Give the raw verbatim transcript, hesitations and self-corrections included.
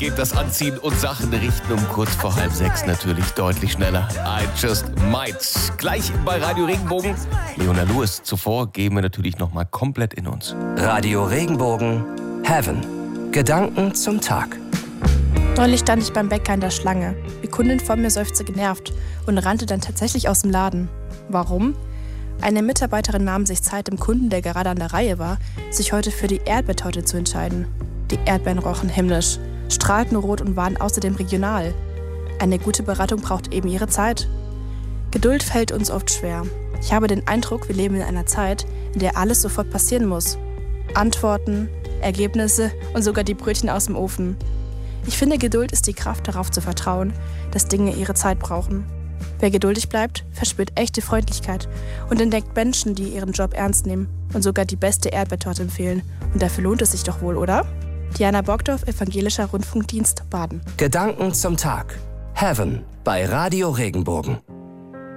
geht das Anziehen und Sachen richten um kurz vor halb sechs natürlich deutlich schneller. I just might. Gleich bei Radio Regenbogen. Leona Lewis. Zuvor gehen wir natürlich nochmal komplett in uns. Radio Regenbogen, Heaven. Gedanken zum Tag. Neulich stand ich beim Bäcker in der Schlange. Die Kundin vor mir seufzte genervt und rannte dann tatsächlich aus dem Laden. Warum? Eine Mitarbeiterin nahm sich Zeit, dem Kunden, der gerade an der Reihe war, sich heute für die Erdbeertorte zu entscheiden. Die Erdbeeren rochen himmlisch, strahlten rot und waren außerdem regional. Eine gute Beratung braucht eben ihre Zeit. Geduld fällt uns oft schwer. Ich habe den Eindruck, wir leben in einer Zeit, in der alles sofort passieren muss. Antworten, Ergebnisse und sogar die Brötchen aus dem Ofen. Ich finde, Geduld ist die Kraft, darauf zu vertrauen, dass Dinge ihre Zeit brauchen. Wer geduldig bleibt, verspürt echte Freundlichkeit und entdeckt Menschen, die ihren Job ernst nehmen und sogar die beste Erdbeertorte empfehlen. Und dafür lohnt es sich doch wohl, oder? Diana Bogdorf, Evangelischer Rundfunkdienst, Baden. Gedanken zum Tag. Heaven bei Radio Regenbogen.